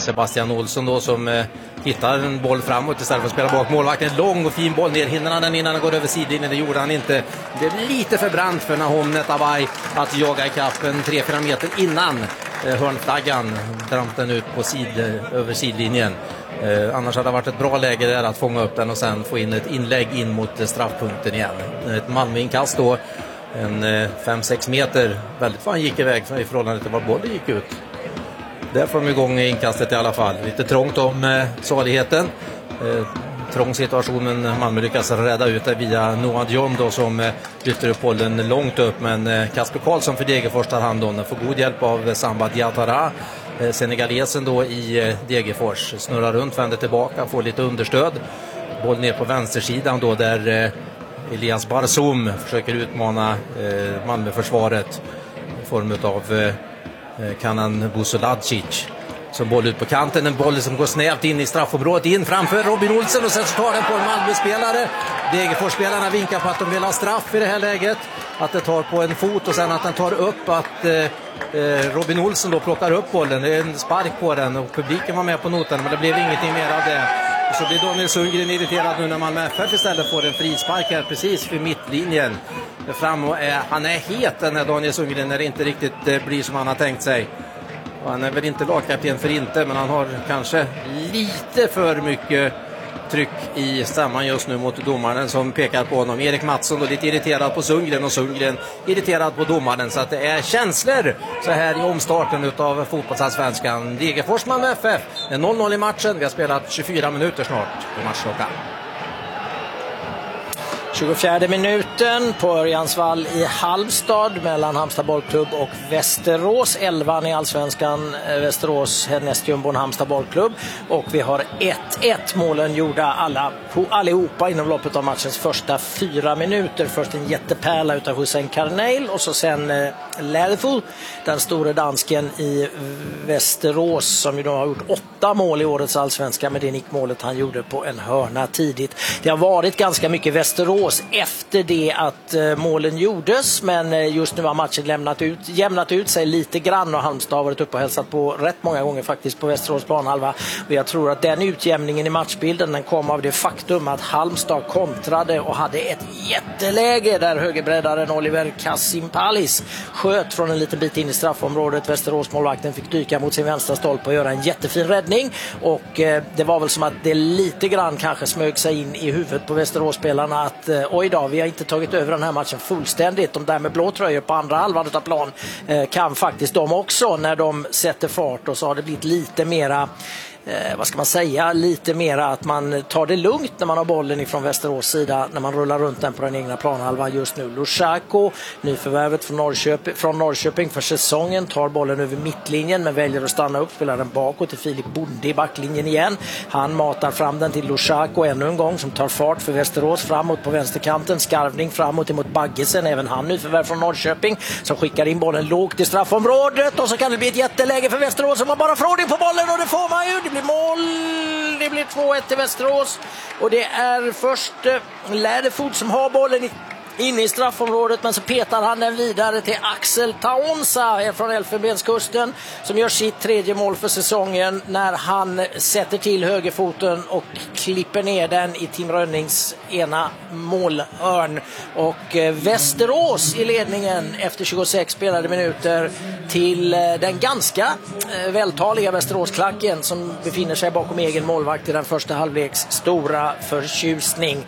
Sebastian Olsson då som hittar en boll framåt istället för att spela bak målvakten. En lång och fin boll ner. Hinner han den innan han går över sidlinjen? Det gjorde han inte. Det är lite för brant för Nahom Netabay att jaga i kappen 3-4 meter innan hörnflaggan dramp den ut på över sidlinjen. Annars hade det varit ett bra läge där att fånga upp den och sen få in ett inlägg in mot straffpunkten igen. Ett Malmö-inkast då, en 5-6 meter, väldigt fan gick iväg i förhållande till var bollen gick ut. Där får de igång inkastet i alla fall. Lite trångt om saligheten. Trång situation, men Malmö lyckas rädda ut det via Noah Dion då, som lyfter upp bollen långt upp, men Kasper Karlsson för Degerfors tar hand om den. Får god hjälp av Samba Diatara, senegalesen då i Degerfors. Snurrar runt, vänder tillbaka, får lite understöd. Boll ner på vänstersidan då, där Elias Barzoum försöker utmana Malmöförsvaret i form av Kanan Busolacic. Som boll ut på kanten, en boll som går snävt in i straffområdet, in framför Robin Olsen och sen tar den på en Malmö-spelare. Degerfors-spelarna vinkar på att de vill ha straff i det här läget. Att det tar på en fot och sen att den tar upp, att Robin Olsen då plockar upp bollen. Det är en spark på den och publiken var med på noten, men det blev ingenting mer av det. Och så blir Daniel Sundgren irriterad nu när Malmö FF istället får en frispark här precis vid mittlinjen. Fram och han är het, den här Daniel Sundgren, när det inte riktigt blir som han har tänkt sig. Och han är väl inte lagkapten för inte, men han har kanske lite för mycket tryck i stämman just nu mot domaren som pekar på honom. Erik Mattsson då lite irriterad på Sundgren och Sundgren irriterad på domaren, så att det är känslor så här i omstarten utav fotbollsallsvenskan. Degerfors Malmö FF, det är 0-0 i matchen. Vi har spelat 24 minuter snart på matchklockan. 24 minuten på Örjansvall i Halmstad mellan Halmstad bollklubb och Västerås. 11 i allsvenskan, Västerås nästjumbon Halmstad bollklubb. Och vi har 1-1, målen gjorda allihopa inom loppet av matchens första 4 minuter. Först en jättepärla utav Hussein Karneil och så sen Lerful, den store dansken i Västerås, som ju då har gjort 8 mål i årets allsvenska med det nickmålet han gjorde på en hörna tidigt. Det har varit ganska mycket Västerås efter det att målen gjordes, men just nu har matchen jämnat ut sig lite grann och Halmstad har varit uppe och hälsat på rätt många gånger faktiskt på Västerås planhalva. Och jag tror att den utjämningen i matchbilden, den kom av det faktum att Halmstad kontrade och hade ett jätteläge där högerbreddaren Oliver Kasimpalis sköt från en liten bit in i straffområdet. Västerås målvakten fick dyka mot sin vänstra stolpe och göra en jättefin räddning, och det var väl som att det lite grann kanske smög sig in i huvudet på Västerås-spelarna att oj då, vi har inte tagit över den här matchen fullständigt. De där med blå tröjor på andra halvan av plan kan faktiskt de också när de sätter fart, och så har det blivit lite mera vad ska man säga, lite mera att man tar det lugnt när man har bollen ifrån Västerås sida, när man rullar runt den på den egna planhalvan just nu. Lushako, nyförvärvet från Norrköping för säsongen, tar bollen över mittlinjen men väljer att stanna upp, spelar den bakåt till Filip Bonde i backlinjen igen. Han matar fram den till Lushako ännu en gång, som tar fart för Västerås framåt på vänsterkanten, skarvning framåt emot Baggesen, även han nyförvärv från Norrköping, som skickar in bollen lågt i straffområdet, och så kan det bli ett jätteläge för Västerås som man bara får in på bollen, och det får man ju. Det blir mål, det blir 2-1 till Västerås, och det är först Läderfot som har bollen inne i straffområdet, men så petar han den vidare till Axel Taonsa från Elfenbenskusten, som gör sitt 3:e mål för säsongen när han sätter till högerfoten och klipper ner den i Tim Rönnings ena målhörn. Och Västerås i ledningen efter 26 spelade minuter till den ganska vältaliga Västeråsklacken som befinner sig bakom egen målvakt i den första halvleks stora förtjusning.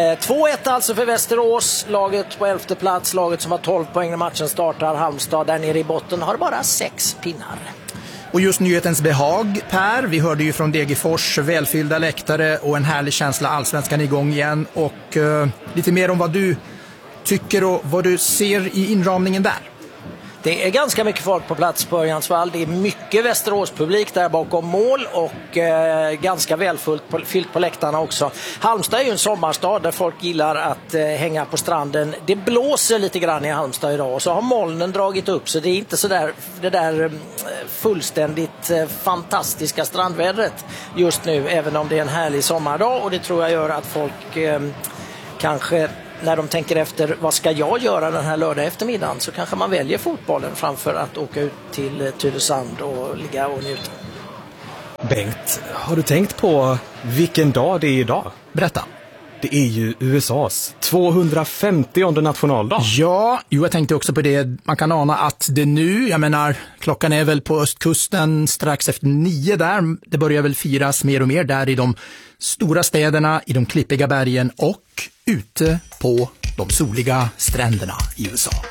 2-1 alltså för Västerås, laget på 11:e plats, laget som har 12 poäng när matchen startar. Halmstad där nere i botten har bara 6 pinnar. Och just nyhetens behag, Per, vi hörde ju från Degerfors välfyllda läktare och en härlig känsla, allsvenskan igång igen, och lite mer om vad du tycker och vad du ser i inramningen där. Det är ganska mycket folk på plats på Örjansvall. Det är mycket Västerås-publik där bakom mål och ganska välfyllt på läktarna också. Halmstad är ju en sommarstad där folk gillar att hänga på stranden. Det blåser lite grann i Halmstad idag och så har molnen dragit upp, så det är inte så där det där fullständigt fantastiska strandvädret just nu, även om det är en härlig sommardag, och det tror jag gör att folk kanske, när de tänker efter vad ska jag göra den här lördag eftermiddagen, så kanske man väljer fotbollen framför att åka ut till Tylösand och ligga och njuta. Bengt, har du tänkt på vilken dag det är idag? Berätta. Det är ju USAs 250:e nationaldag. Ja, jag tänkte också på det. Man kan ana att det nu, jag menar, klockan är väl på östkusten strax efter 9 där. Det börjar väl firas mer och mer där i de stora städerna, i de klippiga bergen och ute på de soliga stränderna i USA.